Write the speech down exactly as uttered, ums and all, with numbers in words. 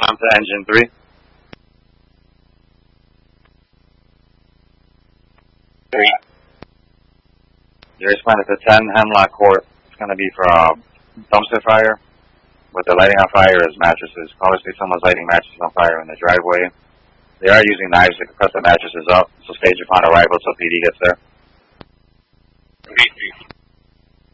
Come to engine three. Three. Your responded to ten Hemlock Court. It's going to be for a dumpster fire. What they're lighting on fire is mattresses. Caller say someone's lighting mattresses on fire in the driveway. They are using knives to cut the mattresses up, so stage upon arrival till P D gets there.